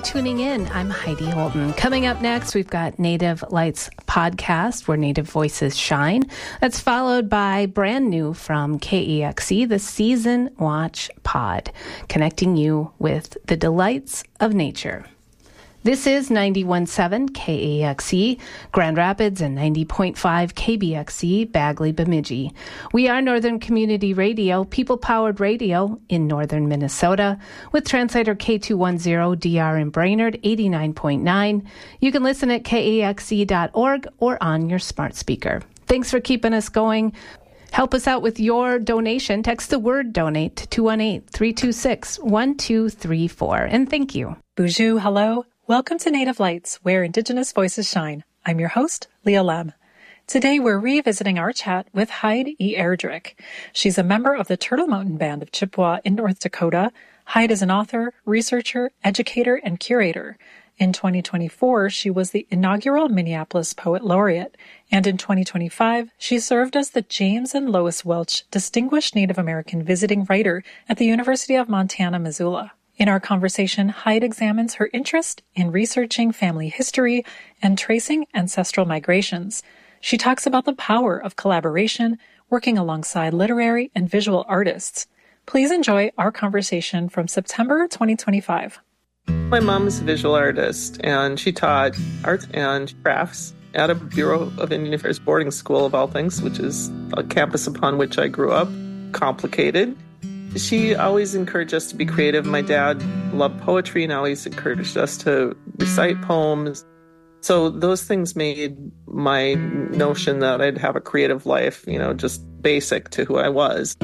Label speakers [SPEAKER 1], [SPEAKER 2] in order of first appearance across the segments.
[SPEAKER 1] tuning in. I'm Heidi Holden. Coming up next, we've got Native Lights podcast, where Native voices shine. That's followed by brand new from KEXE, the Season Watch Pod, connecting you with the delights of nature. This is 91.7 KEXE, Grand Rapids, and 90.5 KBXE, Bagley, Bemidji. We are Northern Community Radio, people-powered radio in northern Minnesota, with translator K210 DR in Brainerd, 89.9. You can listen at kexe.org or on your smart speaker. Thanks for keeping us going. Help us out with your donation. Text the word donate to 218-326-1234. And thank you.
[SPEAKER 2] Bonjour, hello. Welcome to Native Lights, where Indigenous voices shine. I'm your host, Leah Lem. Today, we're revisiting our chat with Hyde E. Erdrich. She's a member of the Turtle Mountain Band of Chippewa in North Dakota. Hyde is an author, researcher, educator, and curator. In 2024, she was the inaugural Minneapolis Poet Laureate, and in 2025, she served as the James and Lois Welch Distinguished Native American Visiting Writer at the University of Montana, Missoula. In our conversation, Hyde examines her interest in researching family history and tracing ancestral migrations. She talks about the power of collaboration, working alongside literary and visual artists. Please enjoy our conversation from September 2025.
[SPEAKER 3] My mom is a visual artist, and she taught art and crafts at a Bureau of Indian Affairs boarding school, of all things, which is a campus upon which I grew up. Complicated. She always encouraged us to be creative. My dad loved poetry and always encouraged us to recite poems. So those things made my notion that I'd have a creative life, just basic to who I was.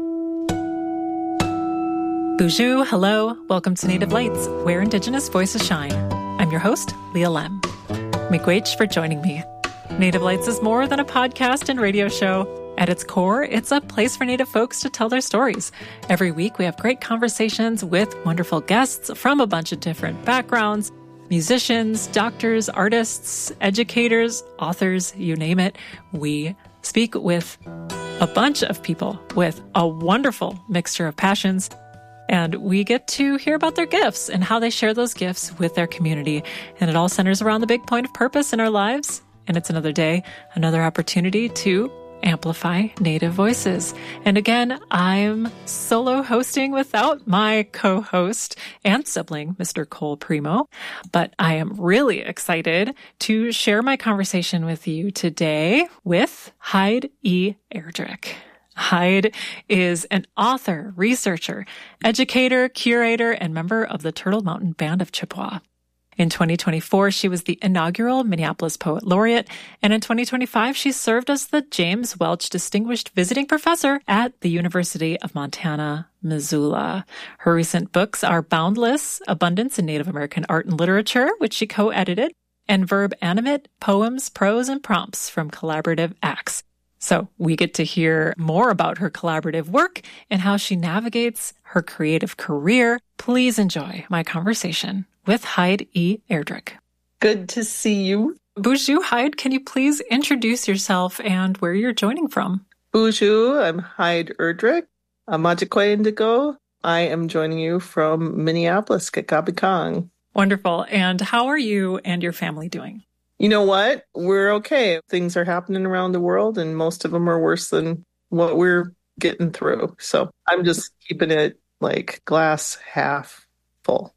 [SPEAKER 2] Bonjour, hello. Welcome to Native Lights, where Indigenous voices shine. I'm your host, Leah Lem. Miigwech for joining me. Native Lights is more than a podcast and radio show. At its core, it's a place for Native folks to tell their stories. Every week, we have great conversations with wonderful guests from a bunch of different backgrounds, musicians, doctors, artists, educators, authors, you name it. We speak with a bunch of people with a wonderful mixture of passions, and we get to hear about their gifts and how they share those gifts with their community. And it all centers around the big point of purpose in our lives. And it's another day, another opportunity to amplify Native voices. And again, I'm solo hosting without my co-host and sibling, Mr. Cole Primo. But I am really excited to share my conversation with you today with Hyde E. Erdrich. Hyde is an author, researcher, educator, curator, and member of the Turtle Mountain Band of Chippewa. In 2024, she was the inaugural Minneapolis Poet Laureate, and in 2025, she served as the James Welch Distinguished Visiting Professor at the University of Montana, Missoula. Her recent books are Boundless, Abundance in Native American Art and Literature, which she co-edited, and Verb Animate, Poems, Prose, and Prompts from Collaborative Acts. So we get to hear more about her collaborative work and how she navigates her creative career. Please enjoy my conversation with Hyde E. Erdrich.
[SPEAKER 3] Good to see you.
[SPEAKER 2] Bonjour, Hyde. Can you please introduce yourself and where you're joining from?
[SPEAKER 3] Bonjour, I'm Hyde Erdrich. I'm Majikwe Indigo. I am joining you from Minneapolis, Kekabikong.
[SPEAKER 2] Wonderful. And how are you and your family doing?
[SPEAKER 3] You know what? We're okay. Things are happening around the world, and most of them are worse than what we're getting through. So I'm just keeping it like glass half full.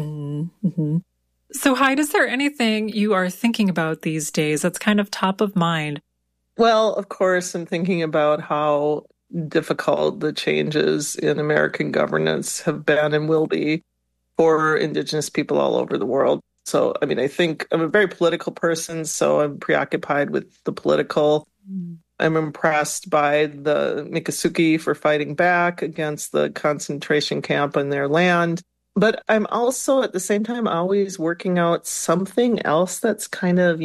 [SPEAKER 2] Mm-hmm. So, Hyde, is there anything you are thinking about these days that's kind of top of mind?
[SPEAKER 3] Well, of course, I'm thinking about how difficult the changes in American governance have been and will be for Indigenous people all over the world. So, I think I'm a very political person, so I'm preoccupied with the political. I'm impressed by the Miccosukee for fighting back against the concentration camp on their land. But I'm also, at the same time, always working out something else that's kind of,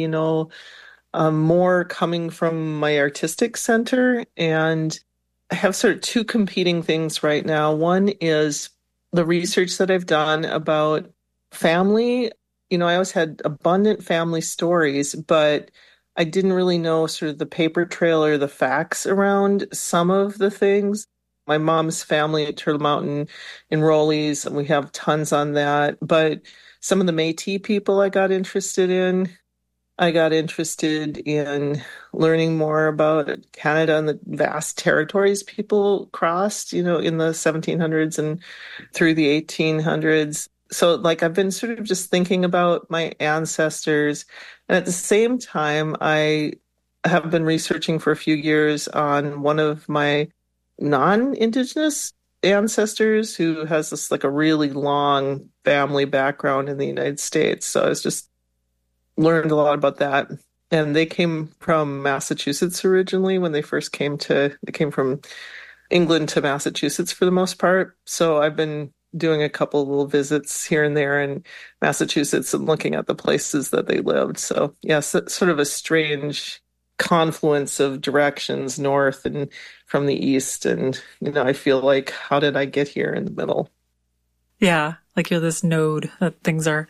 [SPEAKER 3] more coming from my artistic center. And I have sort of two competing things right now. One is the research that I've done about family. I always had abundant family stories, but I didn't really know sort of the paper trail or the facts around some of the things. My mom's family at Turtle Mountain enrollees, and we have tons on that. But some of the Métis people I got interested in. I got interested in learning more about Canada and the vast territories people crossed, in the 1700s and through the 1800s. So, like, I've been sort of just thinking about my ancestors. And at the same time, I have been researching for a few years on one of my non-Indigenous ancestors who has this, like, a really long family background in the United States. So I was just learned a lot about that. And they came from Massachusetts originally when they came from England to Massachusetts for the most part. So I've been doing a couple little visits here and there in Massachusetts and looking at the places that they lived. So yes, it's sort of a strange confluence of directions north and from the east. And, I feel like, how did I get here in the middle?
[SPEAKER 2] Yeah, like you're this node that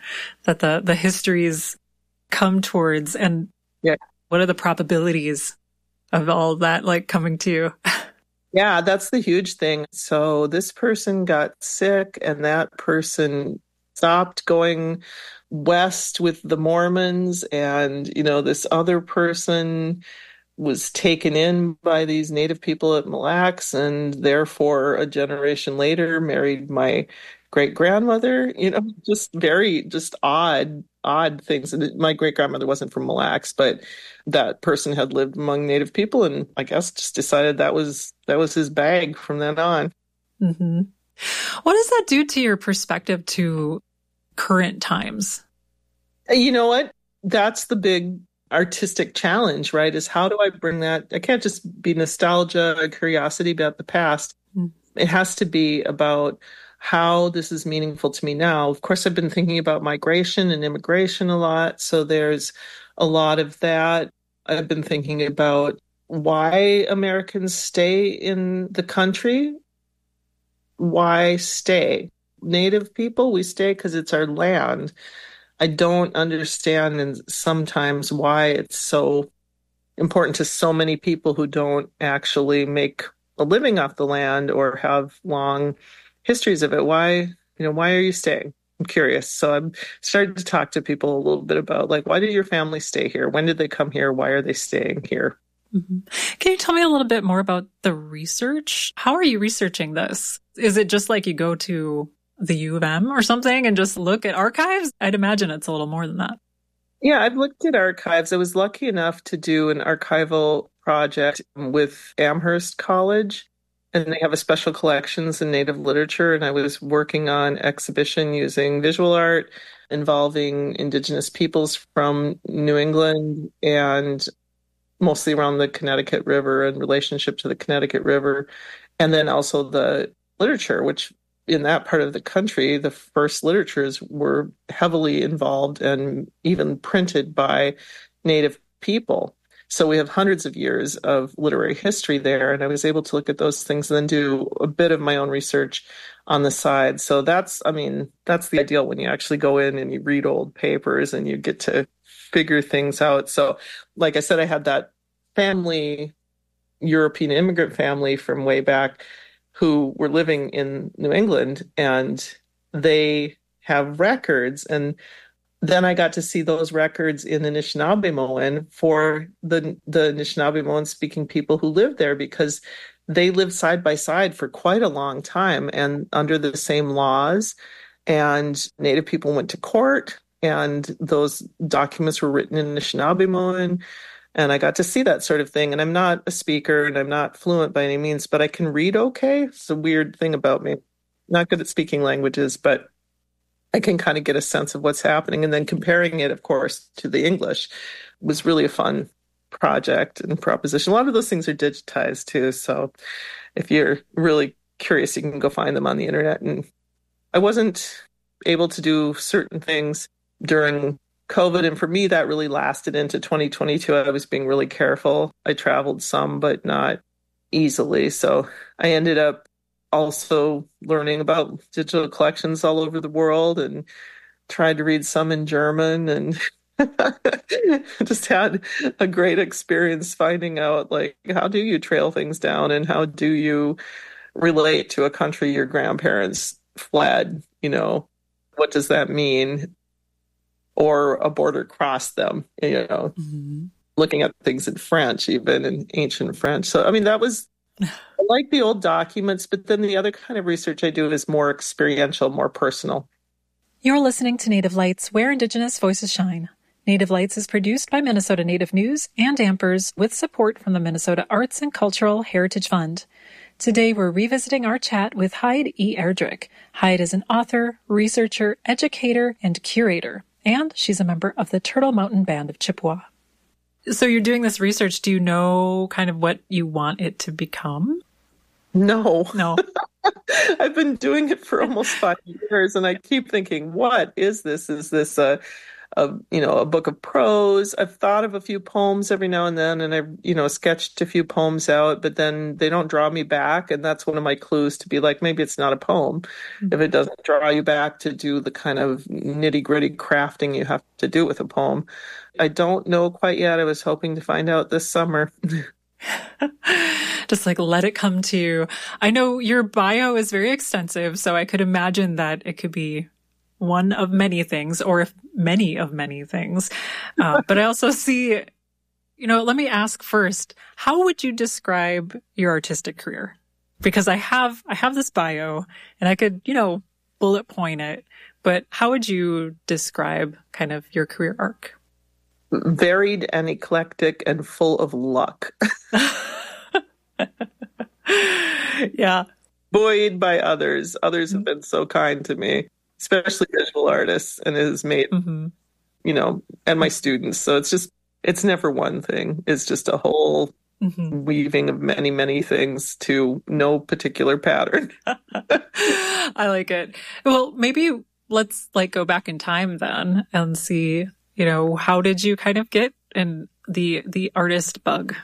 [SPEAKER 2] the histories come towards, and
[SPEAKER 3] yeah,
[SPEAKER 2] what are the probabilities of all that like coming to you?
[SPEAKER 3] Yeah, that's the huge thing. So this person got sick and that person stopped going west with the Mormons, and this other person was taken in by these native people at Mille Lacs, and therefore a generation later married my great grandmother, just odd things. And my great grandmother wasn't from Mille Lacs, but that person had lived among native people, and I guess just decided that was his bag from then on.
[SPEAKER 2] Mm-hmm. What does that do to your perspective to current times?
[SPEAKER 3] You know what? That's the big artistic challenge, right? Is how do I bring that? I can't just be nostalgia, curiosity about the past. It has to be about how this is meaningful to me now. Of course, I've been thinking about migration and immigration a lot. So there's a lot of that. I've been thinking about why Americans stay in the country. Why stay? Native people, we stay because it's our land. I don't understand, and sometimes why it's so important to so many people who don't actually make a living off the land or have long histories of it. Why are you staying? I'm curious. So I'm starting to talk to people a little bit about, like, why did your family stay here? When did they come here? Why are they staying here?
[SPEAKER 2] Mm-hmm. Can you tell me a little bit more about the research? How are you researching this? Is it just like you go to the U of M or something and just look at archives? I'd imagine it's a little more than that.
[SPEAKER 3] Yeah, I've looked at archives. I was lucky enough to do an archival project with Amherst College, and they have a special collections in Native literature. And I was working on exhibition using visual art involving Indigenous peoples from New England and mostly around the Connecticut River and relationship to the Connecticut River. And then also the literature, which in that part of the country, the first literatures were heavily involved and even printed by Native people. So we have hundreds of years of literary history there. And I was able to look at those things and then do a bit of my own research on the side. So that's the ideal when you actually go in and you read old papers and you get to figure things out. So like I said, I had that family, European immigrant family from way back who were living in New England, and they have records. And then I got to see those records in Anishinaabemowin for the Anishinaabemowin speaking people who lived there, because they lived side by side for quite a long time and under the same laws. And Native people went to court, and those documents were written in Anishinaabemowin. And I got to see that sort of thing. And I'm not a speaker and I'm not fluent by any means, but I can read okay. It's a weird thing about me. Not good at speaking languages, but I can kind of get a sense of what's happening. And then comparing it, of course, to the English was really a fun project and proposition. A lot of those things are digitized too. So if you're really curious, you can go find them on the internet. And I wasn't able to do certain things during COVID. And for me, that really lasted into 2022. I was being really careful. I traveled some, but not easily. So I ended up also learning about digital collections all over the world and tried to read some in German, and just had a great experience finding out, like, how do you trail things down and how do you relate to a country your grandparents fled? What does that mean? or a border crossed them,
[SPEAKER 2] Mm-hmm.
[SPEAKER 3] looking at things in French, even in ancient French. So, I mean, I like the old documents, but then the other kind of research I do is more experiential, more personal.
[SPEAKER 2] You're listening to Native Lights, where Indigenous voices shine. Native Lights is produced by Minnesota Native News and Ampers with support from the Minnesota Arts and Cultural Heritage Fund. Today, we're revisiting our chat with Hyde E. Erdrich. Hyde is an author, researcher, educator, and curator, and she's a member of the Turtle Mountain Band of Chippewa. So you're doing this research. Do you know kind of what you want it to become?
[SPEAKER 3] No.
[SPEAKER 2] No.
[SPEAKER 3] I've been doing it for almost 5 years, and I keep thinking, what is this? Is this a book of prose? I've thought of a few poems every now and then, and I've, sketched a few poems out, but then they don't draw me back. And that's one of my clues to be like, maybe it's not a poem. If it doesn't draw you back to do the kind of nitty gritty crafting you have to do with a poem. I don't know quite yet. I was hoping to find out this summer.
[SPEAKER 2] Just like let it come to you. I know your bio is very extensive, so I could imagine that it could be one of many things, or if many of many things. But I also see, let me ask first, how would you describe your artistic career? Because I have this bio and I could, bullet point it, but how would you describe kind of your career arc?
[SPEAKER 3] Varied and eclectic and full of luck.
[SPEAKER 2] Yeah.
[SPEAKER 3] Buoyed by others. Others have been so kind to me, especially visual artists, and it has made, and my students. So it's never one thing. It's just a whole weaving of many, many things to no particular pattern.
[SPEAKER 2] I like it. Well, maybe let's go back in time then and see, how did you kind of get in the artist bug?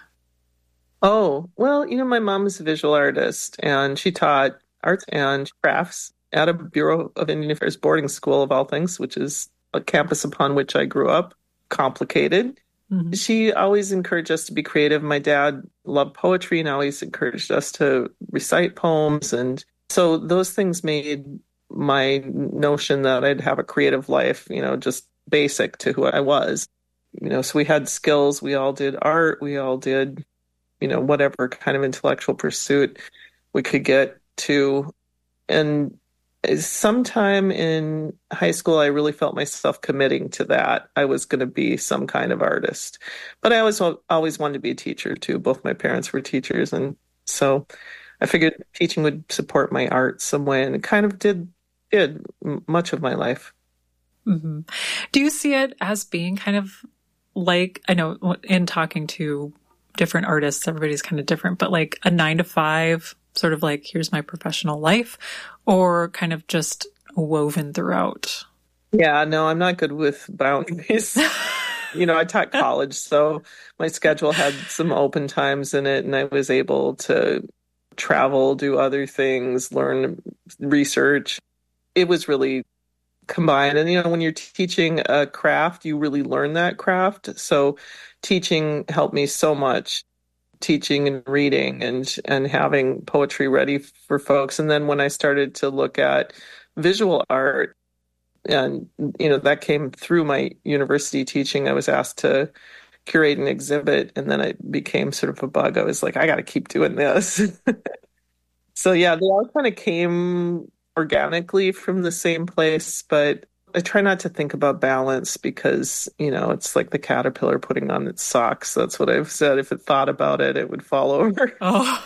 [SPEAKER 3] Oh, well, my mom is a visual artist, and she taught arts and crafts at a Bureau of Indian Affairs boarding school, of all things, which is a campus upon which I grew up. Complicated. Mm-hmm. She always encouraged us to be creative. My dad loved poetry and always encouraged us to recite poems. And so those things made my notion that I'd have a creative life, just basic to who I was. So we had skills. We all did art. We all did whatever kind of intellectual pursuit we could get to. And sometime in high school, I really felt myself committing to that. I was going to be some kind of artist. But I always wanted to be a teacher, too. Both my parents were teachers. And so I figured teaching would support my art some way. And it kind of did much of my life.
[SPEAKER 2] Mm-hmm. Do you see it as being kind of like, I know in talking to different artists, everybody's kind of different, but like a 9-to-5, sort of like, here's my professional life, or kind of just woven throughout?
[SPEAKER 3] Yeah, no, I'm not good with boundaries. I taught college, so my schedule had some open times in it, and I was able to travel, do other things, learn, research. It was really combined. And, when you're teaching a craft, you really learn that craft. So teaching helped me so much, teaching and reading and having poetry ready for folks. And then when I started to look at visual art, and, that came through my university teaching, I was asked to curate an exhibit, and then it became sort of a bug. I was like, I got to keep doing this. So yeah, they all kind of came organically from the same place, but I try not to think about balance because, it's like the caterpillar putting on its socks. That's what I've said. If it thought about it, it would fall over.
[SPEAKER 2] Oh,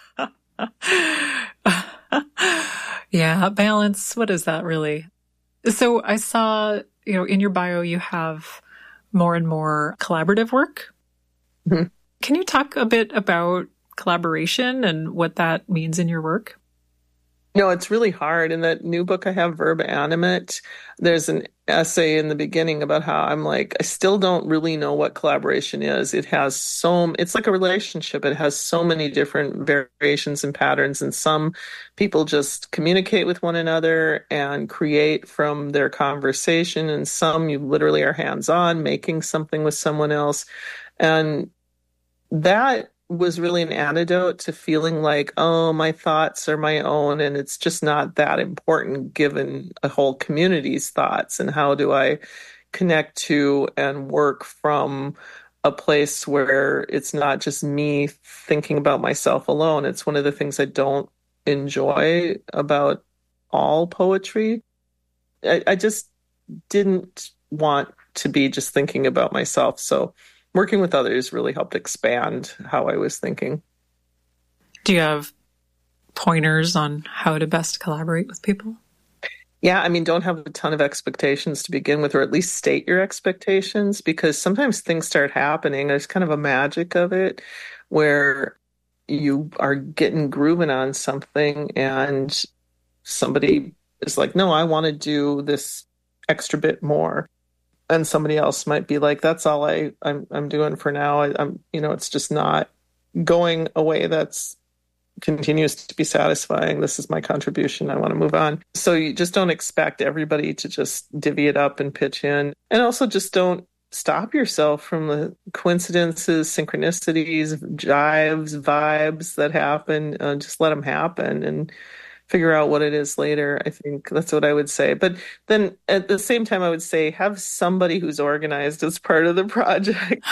[SPEAKER 2] yeah. Balance. What is that really? So I saw, in your bio, you have more and more collaborative work. Mm-hmm. Can you talk a bit about collaboration and what that means in your work?
[SPEAKER 3] No, it's really hard. In that new book I have, Verb Animate, there's an essay in the beginning about how I'm like, I still don't really know what collaboration is. It's like a relationship. It has so many different variations and patterns. And some people just communicate with one another and create from their conversation. And some you literally are hands-on, making something with someone else. And that was really an antidote to feeling like, oh, my thoughts are my own, and it's just not that important given a whole community's thoughts. And how do I connect to and work from a place where it's not just me thinking about myself alone. It's one of the things I don't enjoy about all poetry. I just didn't want to be just thinking about myself. So working with others really helped expand how I was thinking.
[SPEAKER 2] Do you have pointers on how to best collaborate with people?
[SPEAKER 3] Yeah, I mean, don't have a ton of expectations to begin with, or at least state your expectations, because sometimes things start happening. There's kind of a magic of it where you are getting grooving on something and somebody is like, no, I want to do this extra bit more. And somebody else might be like, that's all I'm doing for now. It's just not going away. That's continues to be satisfying. This is my contribution. I want to move on. So you just don't expect everybody to just divvy it up and pitch in. And also just don't stop yourself from the coincidences, synchronicities, jives, vibes that happen. Just let them happen and figure out what it is later. I think that's what I would say. But then at the same time, I would say have somebody who's organized as part of the project.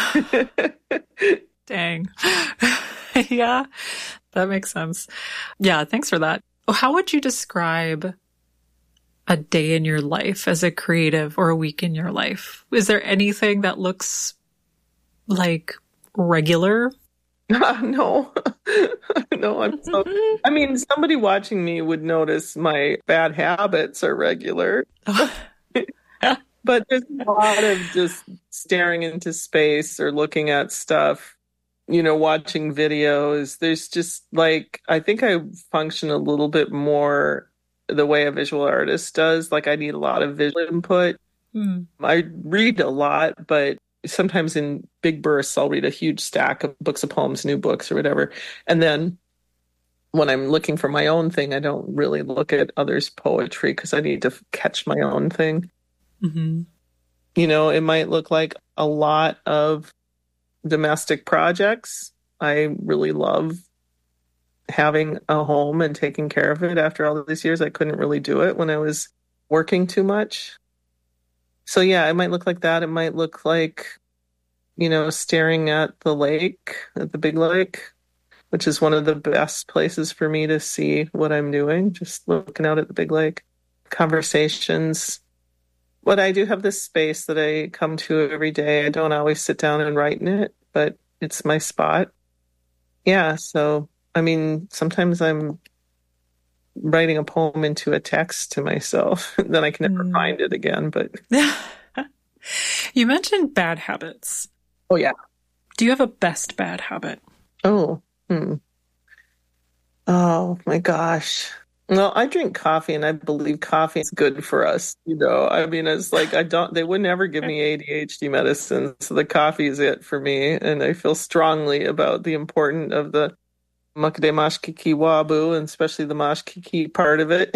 [SPEAKER 2] Dang. Yeah, that makes sense. Yeah, thanks for that. How would you describe a day in your life as a creative or a week in your life? Is there anything that looks like regular?
[SPEAKER 3] No, no, I mean, somebody watching me would notice my bad habits are regular. But there's a lot of just staring into space or looking at stuff, watching videos. There's just I think I function a little bit more the way a visual artist does. I need a lot of visual input. I read a lot, but sometimes in big bursts, I'll read a huge stack of books of poems, new books or whatever. And then when I'm looking for my own thing, I don't really look at others' poetry because I need to catch my own thing.
[SPEAKER 2] Mm-hmm.
[SPEAKER 3] It might look like a lot of domestic projects. I really love having a home and taking care of it. After all of these years, I couldn't really do it when I was working too much. So yeah, it might look like that. It might look like, staring at the lake, at the big lake, which is one of the best places for me to see what I'm doing, just looking out at the big lake. Conversations. But I do have this space that I come to every day. I don't always sit down and write in it, but it's my spot. Yeah, so, I mean, sometimes I'm writing a poem into a text to myself. Then I can never find it again, but...
[SPEAKER 2] You mentioned bad habits.
[SPEAKER 3] Oh, yeah.
[SPEAKER 2] Do you have a best bad habit?
[SPEAKER 3] Oh, Oh, my gosh. Well, I drink coffee and I believe coffee is good for us. I mean, it's they would never give me ADHD medicine. So the coffee is it for me. And I feel strongly about the importance of the Makade Mashkiki Wabu, and especially the Mashkiki part of it.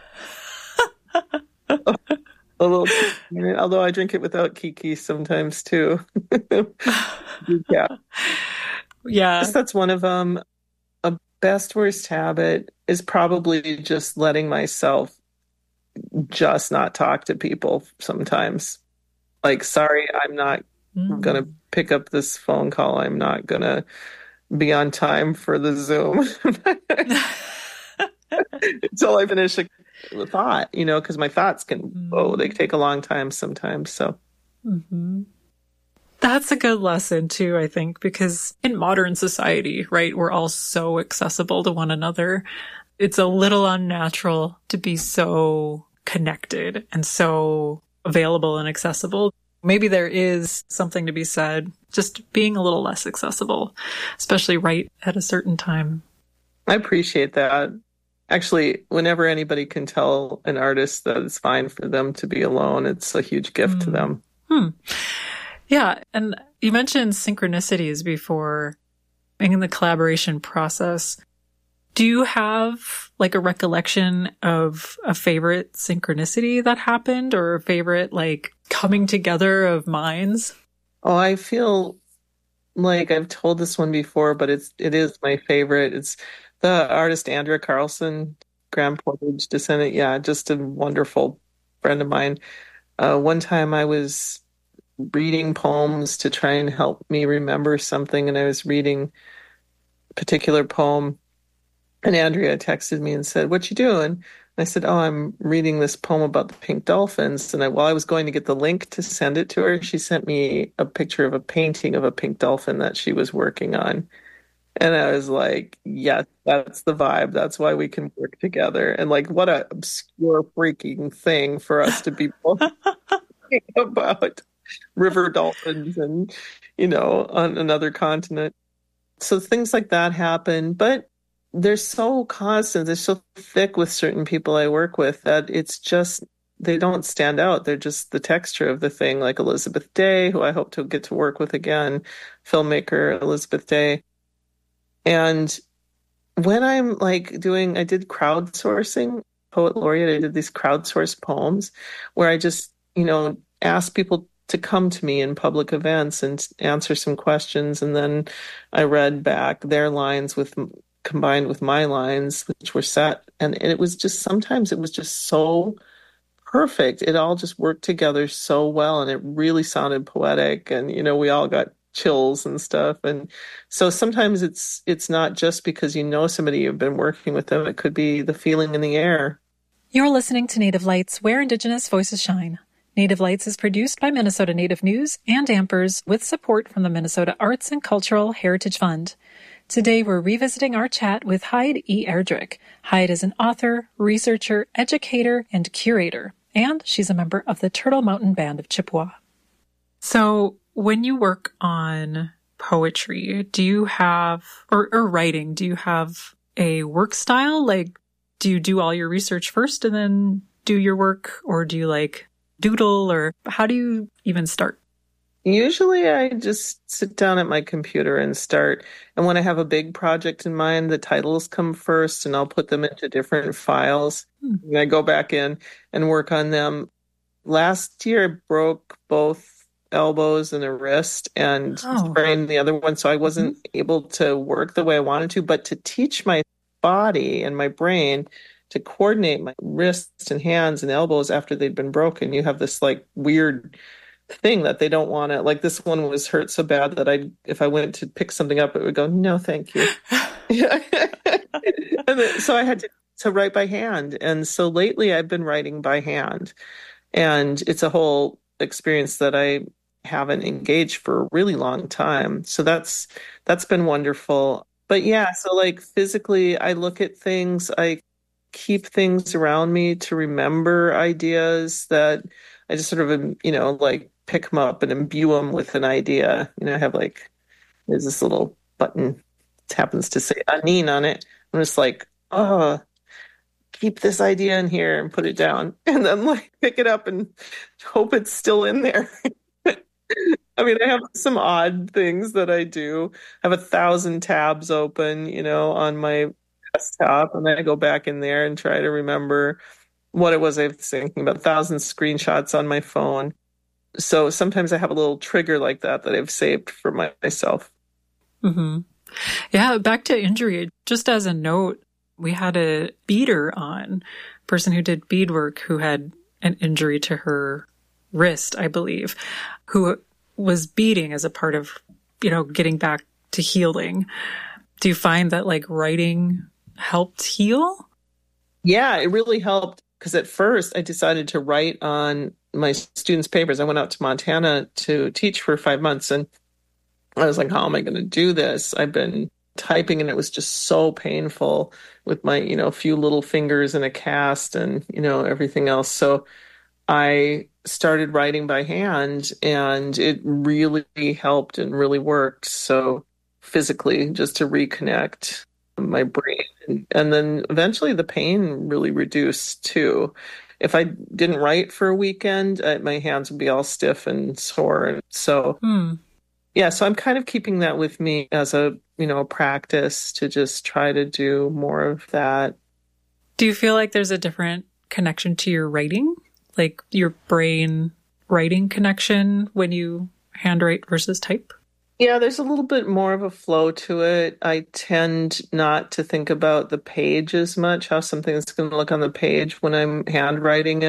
[SPEAKER 3] A little, although I drink it without kiki sometimes too. Yeah.
[SPEAKER 2] Yeah.
[SPEAKER 3] That's one of them. A best worst habit is probably just letting myself just not talk to people sometimes. Sorry, I'm not going to pick up this phone call. I'm not going to be on time for the Zoom until I finish a thought, because my thoughts they take a long time sometimes. So.
[SPEAKER 2] Mm-hmm. That's a good lesson too, I think, because in modern society, right, we're all so accessible to one another. It's a little unnatural to be so connected and so available and accessible. Maybe there is something to be said, just being a little less accessible, especially right at a certain time.
[SPEAKER 3] I appreciate that. Actually, whenever anybody can tell an artist that it's fine for them to be alone, it's a huge gift to them.
[SPEAKER 2] Yeah. And you mentioned synchronicities before in the collaboration process. Do you have a recollection of a favorite synchronicity that happened or a favorite coming together of minds?
[SPEAKER 3] Oh, I feel like I've told this one before, but it is my favorite. It's the artist Andrea Carlson, Grand Portage descendant. Yeah, just a wonderful friend of mine. One time I was reading poems to try and help me remember something, and I was reading a particular poem, and Andrea texted me and said, "What you doing?" And I said, "Oh, I'm reading this poem about the pink dolphins." And while I was going to get the link to send it to her, she sent me a picture of a painting of a pink dolphin that she was working on. And I was like, yes, that's the vibe. That's why we can work together. And like, what a obscure freaking thing for us to be both thinking about river dolphins and, on another continent. So things like that happen, but they're so constant, they're so thick with certain people I work with that it's just, they don't stand out. They're just the texture of the thing, like Elizabeth Day, who I hope to get to work with again, filmmaker Elizabeth Day. And when I'm like I did crowdsourcing, poet laureate, I did these crowdsourced poems where I just, asked people to come to me in public events and answer some questions. And then I read back their lines combined with my lines, which were set. And it was just, sometimes it was just so perfect. It all just worked together so well. And it really sounded poetic. And, we all got chills and stuff. And so sometimes it's not just because somebody, you've been working with them. It could be the feeling in the air.
[SPEAKER 2] You're listening to Native Lights, where Indigenous voices shine. Native Lights is produced by Minnesota Native News and Ampers with support from the Minnesota Arts and Cultural Heritage Fund. Today, we're revisiting our chat with Hyde E. Erdrich. Hyde is an author, researcher, educator, and curator, and she's a member of the Turtle Mountain Band of Chippewa. So when you work on poetry, do you have, or writing, do you have a work style? Like, do you do all your research first and then do your work, or do you like doodle, or how do you even start?
[SPEAKER 3] Usually I just sit down at my computer and start. And when I have a big project in mind, the titles come first and I'll put them into different files. And I go back in and work on them. Last year, I broke both elbows and a wrist and sprained the other one. So I wasn't able to work the way I wanted to, but to teach my body and my brain to coordinate my wrists and hands and elbows after they'd been broken. You have this like weird thing that they don't want to, like this one was hurt so bad that if I went to pick something up, it would go, no, thank you. So I had to write by hand. And so lately I've been writing by hand, and it's a whole experience that I haven't engaged for a really long time. So that's been wonderful. But yeah, so like physically I look at things, I keep things around me to remember ideas that I just sort of, like pick them up and imbue them with an idea. I have there's this little button that happens to say Anin on it. I'm just like, keep this idea in here and put it down. And then like pick it up and hope it's still in there. I mean, I have some odd things that I do. I have 1,000 tabs open, on my desktop, and then I go back in there and try to remember what it was I was thinking about. 1,000 screenshots on my phone. So sometimes I have a little trigger like that I've saved for myself.
[SPEAKER 2] Mm-hmm. Yeah, back to injury. Just as a note, we had a beader on, a person who did beadwork who had an injury to her wrist, I believe, who was beading as a part of, getting back to healing. Do you find that like writing helped heal?
[SPEAKER 3] Yeah, it really helped, because at first I decided to write on my students' papers. I went out to Montana to teach for 5 months, and I was like, how am I going to do this? I've been typing and it was just so painful with my, few little fingers in a cast and, everything else. So I started writing by hand, and it really helped and really worked. So physically, just to reconnect my brain. And then eventually the pain really reduced too. If I didn't write for a weekend, my hands would be all stiff and sore. And so, yeah, so I'm kind of keeping that with me as a, practice to just try to do more of that.
[SPEAKER 2] Do you feel like there's a different connection to your writing? Like your brain writing connection when you handwrite versus type?
[SPEAKER 3] Yeah, there's a little bit more of a flow to it. I tend not to think about the page as much, how something is going to look on the page when I'm handwriting it.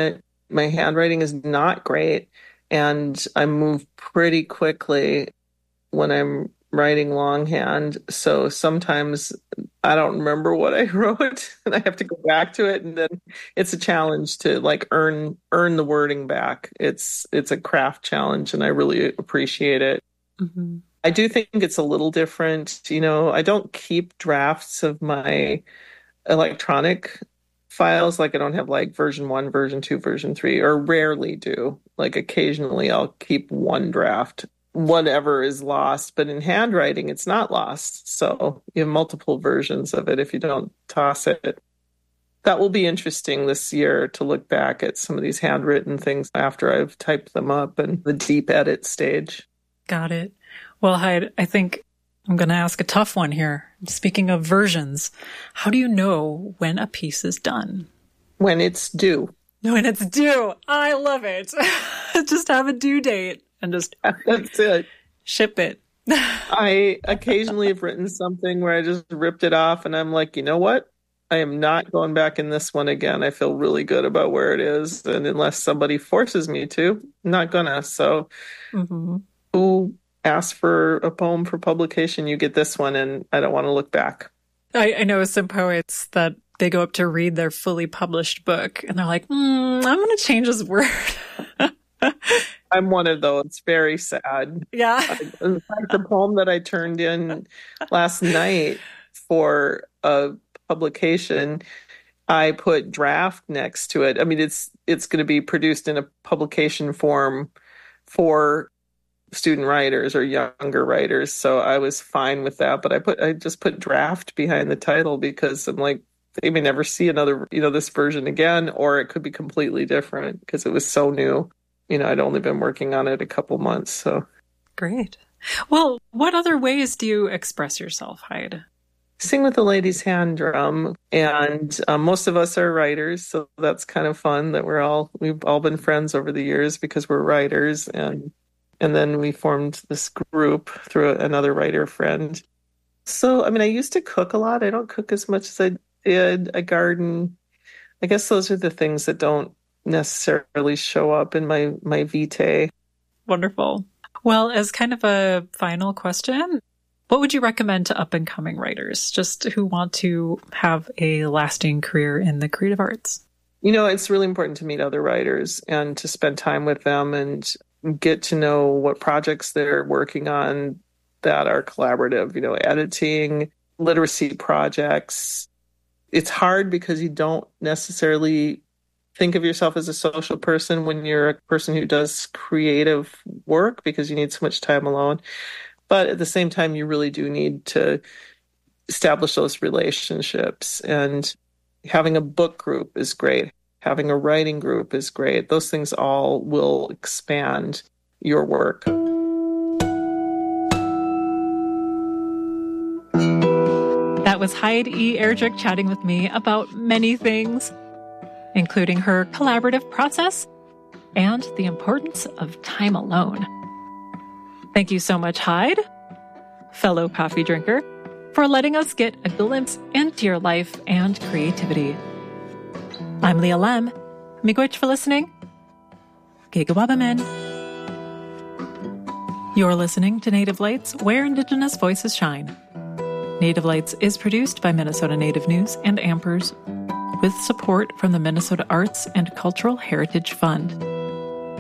[SPEAKER 3] My handwriting is not great, and I move pretty quickly when I'm writing longhand. So sometimes I don't remember what I wrote and I have to go back to it. And then it's a challenge to like earn the wording back. It's a craft challenge and I really appreciate it.
[SPEAKER 2] Mm-hmm.
[SPEAKER 3] I do think it's a little different. I don't keep drafts of my electronic files. Like I don't have like version 1, version 2, version 3, or rarely do. Like occasionally I'll keep one draft, whatever is lost. But in handwriting, it's not lost. So you have multiple versions of it if you don't toss it. That will be interesting this year to look back at some of these handwritten things after I've typed them up and the deep edit stage.
[SPEAKER 2] Got it. Well, Hyde, I think I'm going to ask a tough one here. Speaking of versions, how do you know when a piece is done?
[SPEAKER 3] When it's due.
[SPEAKER 2] When it's due. I love it. Just have a due date and just
[SPEAKER 3] that's it.
[SPEAKER 2] Ship it.
[SPEAKER 3] I occasionally have written something where I just ripped it off and I'm like, you know what? I am not going back in this one again. I feel really good about where it is. And unless somebody forces me to, I'm not gonna. So who asked for a poem for publication? You get this one and I don't want to look back.
[SPEAKER 2] I know some poets that they go up to read their fully published book and they're like, I'm going to change this word.
[SPEAKER 3] I'm one of those. It's very sad.
[SPEAKER 2] Yeah.
[SPEAKER 3] In fact, the poem that I turned in last night for a publication, I put draft next to it. I mean, it's going to be produced in a publication form for student writers or younger writers. So I was fine with that. But I just put draft behind the title because I'm like, they may never see another, this version again, or it could be completely different because it was so new. I'd only been working on it a couple months. So
[SPEAKER 2] great. Well, what other ways do you express yourself, Hyde?
[SPEAKER 3] Sing with the Ladies' Hand Drum. And most of us are writers. So that's kind of fun that we've all been friends over the years because we're writers. And then we formed this group through another writer friend. So, I mean, I used to cook a lot. I don't cook as much as I did. I garden. I guess those are the things that don't necessarily show up in my vitae.
[SPEAKER 2] Wonderful. Well, as kind of a final question, what would you recommend to up-and-coming writers, just who want to have a lasting career in the creative arts?
[SPEAKER 3] It's really important to meet other writers and to spend time with them and get to know what projects they're working on that are collaborative, editing, literacy projects. It's hard because you don't necessarily think of yourself as a social person when you're a person who does creative work because you need so much time alone. But at the same time, you really do need to establish those relationships. And having a book group is great. Having a writing group is great. Those things all will expand your work.
[SPEAKER 2] That was Hyde E. Erdrich chatting with me about many things, including her collaborative process and the importance of time alone. Thank you so much, Hyde, fellow coffee drinker, for letting us get a glimpse into your life and creativity. I'm Leah Lem. Miigwech for listening. Gigawabamen. You're listening to Native Lights, where Indigenous voices shine. Native Lights is produced by Minnesota Native News and Ampers, with support from the Minnesota Arts and Cultural Heritage Fund.